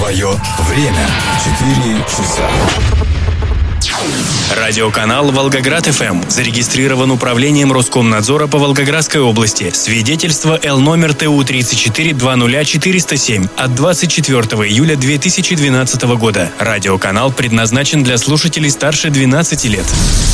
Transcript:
Твое время. 4 часа. Радиоканал «Волгоград-ФМ» зарегистрирован Управлением Роскомнадзора по Волгоградской области. Свидетельство Л номер ТУ-34-20407 от 24 июля 2012 года. Радиоканал предназначен для слушателей старше 12 лет.